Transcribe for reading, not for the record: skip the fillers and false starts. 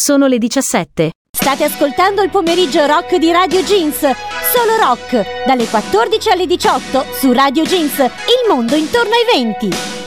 Sono le 17. State ascoltando il pomeriggio rock di Radio Jeans. Solo rock, dalle 14 alle 18 su Radio Jeans, il mondo intorno ai 20.